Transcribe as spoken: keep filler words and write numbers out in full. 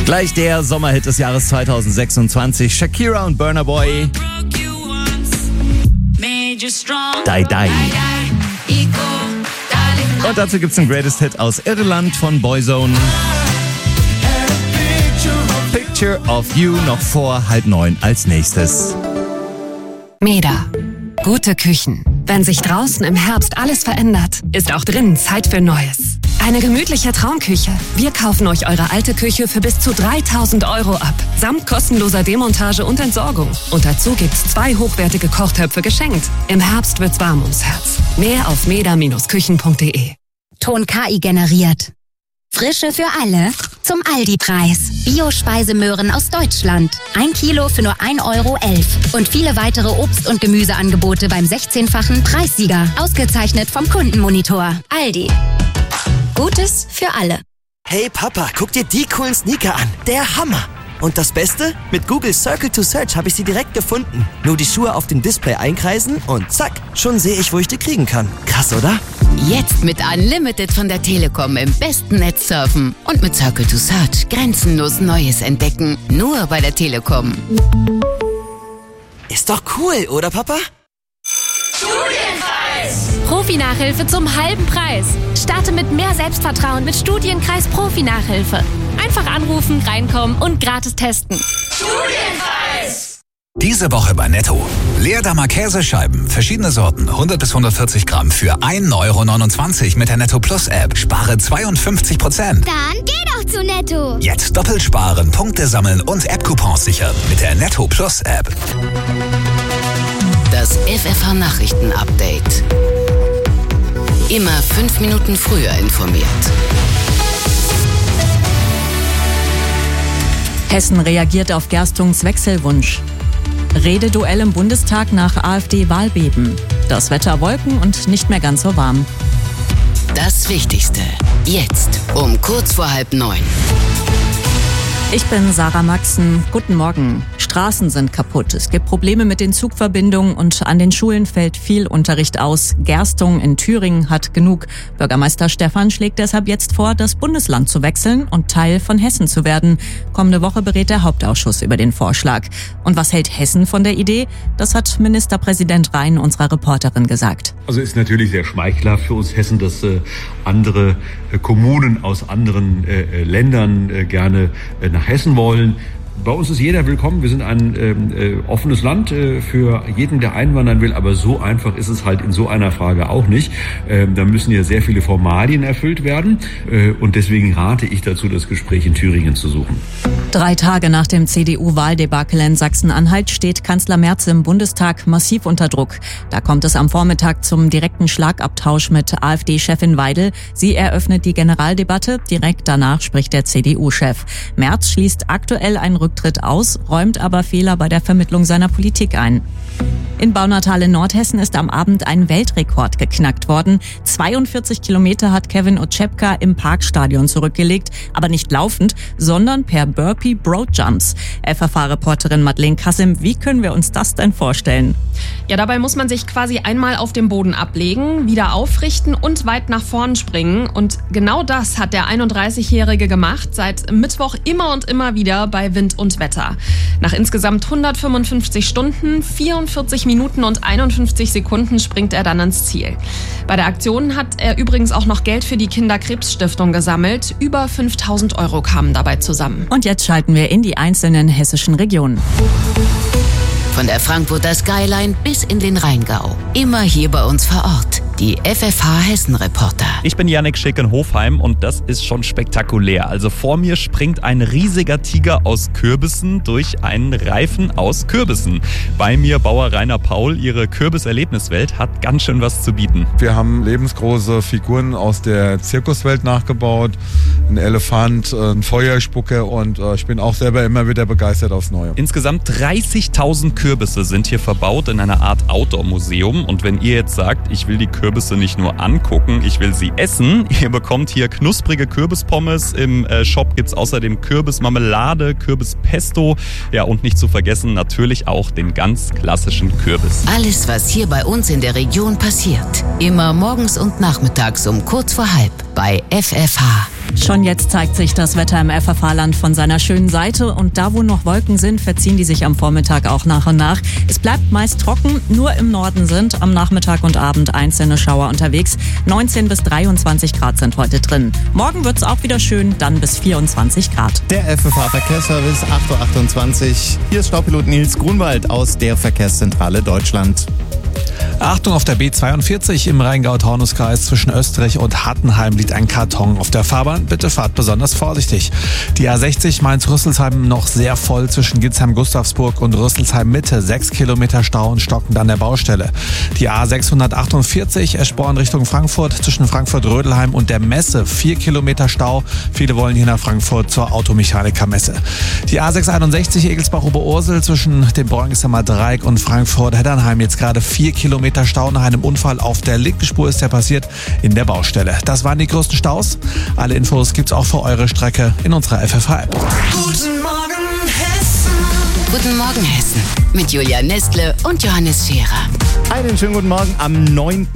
Gleich der Sommerhit des Jahres zweitausendsechsundzwanzig. Shakira und Burna Boy. Die Die. Und dazu gibt's einen Greatest Hit aus Irland von Boyzone. Picture of You noch vor halb neun als nächstes. Meda. Gute Küchen. Wenn sich draußen im Herbst alles verändert, ist auch drinnen Zeit für Neues. Eine gemütliche Traumküche. Wir kaufen euch eure alte Küche für bis zu dreitausend Euro ab. Samt kostenloser Demontage und Entsorgung. Und dazu gibt's zwei hochwertige Kochtöpfe geschenkt. Im Herbst wird's warm ums Herz. Mehr auf meda Bindestrich küchen punkt de. Ton K I generiert. Frische für alle zum Aldi-Preis. Bio-Speisemöhren aus Deutschland. Ein Kilo für nur ein Euro elf. Und viele weitere Obst- und Gemüseangebote beim sechzehnfachen Preissieger. Ausgezeichnet vom Kundenmonitor. Aldi. Gutes für alle. Hey Papa, guck dir die coolen Sneaker an. Der Hammer. Und das Beste? Mit Google Circle to Search habe ich sie direkt gefunden. Nur die Schuhe auf dem Display einkreisen und zack, schon sehe ich, wo ich die kriegen kann. Krass, oder? Jetzt mit Unlimited von der Telekom im besten Netz surfen. Und mit Circle to Search grenzenlos Neues entdecken. Nur bei der Telekom. Ist doch cool, oder Papa? Studienkreis! Profi-Nachhilfe zum halben Preis. Starte mit mehr Selbstvertrauen mit Studienkreis Profi-Nachhilfe. Einfach anrufen, reinkommen und gratis testen. Studienkreis! Diese Woche bei Netto. Leerdammer Käsescheiben, verschiedene Sorten, hundert bis hundertvierzig Gramm für ein Euro neunundzwanzig mit der Netto Plus App. Spare zweiundfünfzig Prozent. Dann geh doch zu Netto. Jetzt doppelt sparen, Punkte sammeln und App-Coupons sichern mit der Netto Plus App. Das F F H-Nachrichten-Update. Immer fünf Minuten früher informiert. Hessen reagiert auf Gerstungs Wechselwunsch. Rededuell im Bundestag nach AfD-Wahlbeben. Das Wetter Wolken und nicht mehr ganz so warm. Das Wichtigste. Jetzt um kurz vor halb neun. Ich bin Sarah Maxen. Guten Morgen. Straßen sind kaputt. Es gibt Probleme mit den Zugverbindungen und an den Schulen fällt viel Unterricht aus. Gerstung in Thüringen hat genug. Bürgermeister Stephan schlägt deshalb jetzt vor, das Bundesland zu wechseln und Teil von Hessen zu werden. Kommende Woche berät der Hauptausschuss über den Vorschlag. Und was hält Hessen von der Idee? Das hat Ministerpräsident Rhein unserer Reporterin gesagt. Also ist natürlich sehr schmeichelhaft für uns Hessen, dass äh, andere äh, Kommunen aus anderen äh, Ländern äh, gerne äh, nach Hessen wollen. Bei uns ist jeder willkommen. Wir sind ein äh, offenes Land äh, für jeden, der einwandern will. Aber so einfach ist es halt in so einer Frage auch nicht. Äh, da müssen ja sehr viele Formalien erfüllt werden. Äh, und deswegen rate ich dazu, das Gespräch in Thüringen zu suchen. Drei Tage nach dem C D U-Wahldebakel in Sachsen-Anhalt steht Kanzler Merz im Bundestag massiv unter Druck. Da kommt es am Vormittag zum direkten Schlagabtausch mit AfD-Chefin Weidel. Sie eröffnet die Generaldebatte. Direkt danach spricht der C D U-Chef. Merz schließt aktuell einen Rücktritt aus, räumt aber Fehler bei der Vermittlung seiner Politik ein. In Baunatal in Nordhessen ist am Abend ein Weltrekord geknackt worden. zweiundvierzig Kilometer hat Kevin Oczepka im Parkstadion zurückgelegt, aber nicht laufend, sondern per Burpee Broadjumps. F F H-Reporterin Madeleine Kassim, wie können wir uns das denn vorstellen? Ja, dabei muss man sich quasi einmal auf dem Boden ablegen, wieder aufrichten und weit nach vorn springen. Und genau das hat der einunddreißigjährige gemacht, seit Mittwoch immer und immer wieder bei Wind und Wetter. Nach insgesamt hundertfünfundfünfzig Stunden, vierundvierzig Minuten und einundfünfzig Sekunden springt er dann ans Ziel. Bei der Aktion hat er übrigens auch noch Geld für die Kinderkrebsstiftung gesammelt. Über fünftausend Euro kamen dabei zusammen. Und jetzt schalten wir in die einzelnen hessischen Regionen. Von der Frankfurter Skyline bis in den Rheingau. Immer hier bei uns vor Ort. Die F F H-Hessen-Reporter. Ich bin Yannick Schick in Hofheim und das ist schon spektakulär. Also vor mir springt ein riesiger Tiger aus Kürbissen durch einen Reifen aus Kürbissen. Bei mir Bauer Rainer Paul. Ihre Kürbiserlebniswelt hat ganz schön was zu bieten. Wir haben lebensgroße Figuren aus der Zirkuswelt nachgebaut. Ein Elefant, ein Feuerspucker und äh, ich bin auch selber immer wieder begeistert aufs Neue. Insgesamt dreißigtausend Kürbisse sind hier verbaut in einer Art Outdoor-Museum. Und wenn ihr jetzt sagt, ich will die Kürbisse nicht nur angucken, ich will sie essen. Ihr bekommt hier knusprige Kürbispommes. Im äh, Shop gibt's außerdem Kürbismarmelade, Kürbispesto. Ja, und nicht zu vergessen natürlich auch den ganz klassischen Kürbis. Alles, was hier bei uns in der Region passiert. Immer morgens und nachmittags um kurz vor halb bei F F H. Schon jetzt zeigt sich das Wetter im F F H-Land von seiner schönen Seite und da, wo noch Wolken sind, verziehen die sich am Vormittag auch nach und nach. Es bleibt meist trocken, nur im Norden sind am Nachmittag und Abend einzelne Schauer unterwegs. neunzehn bis dreiundzwanzig Grad sind heute drin. Morgen wird's auch wieder schön, dann bis vierundzwanzig Grad. Der F F H-Verkehrsservice, acht Uhr achtundzwanzig. Hier ist Staupilot Nils Grunwald aus der Verkehrszentrale Deutschland. Achtung, auf der B zweiundvierzig im Rheingau-Taunus-Kreis zwischen Österreich und Hattenheim liegt ein Karton auf der Fahrbahn. Bitte fahrt besonders vorsichtig. Die A sechzig Mainz-Rüsselsheim noch sehr voll zwischen Gitzheim-Gustavsburg und Rüsselsheim-Mitte. Sechs Kilometer Stau und stockend an der Baustelle. Die A sechshundertachtundvierzig Eschborn Richtung Frankfurt zwischen Frankfurt-Rödelheim und der Messe. Vier Kilometer Stau. Viele wollen hier nach Frankfurt zur Automechaniker-Messe. Die A sechshunderteinundsechzig Egelsbach-Oberursel zwischen dem Bräunigsheimer Dreieck und Frankfurt-Heddernheim. Jetzt gerade vier Kilometer Stau nach einem Unfall auf der linken Spur ist der passiert in der Baustelle. Das waren die größten Staus. Alle Infos gibt's auch für eure Strecke in unserer F F H-App. Guten Morgen Hessen. Guten Morgen Hessen mit Julia Nestle und Johannes Scherer. Einen schönen guten Morgen am neunten